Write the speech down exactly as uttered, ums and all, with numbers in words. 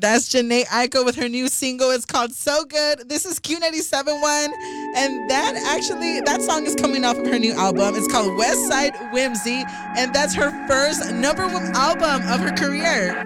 That's Jhené Aiko with her new single. It's called So Good. This is Q ninety-seven one. And that actually, that song is coming off of her new album. It's called West Side Whimsy. And that's her first number one album of her career.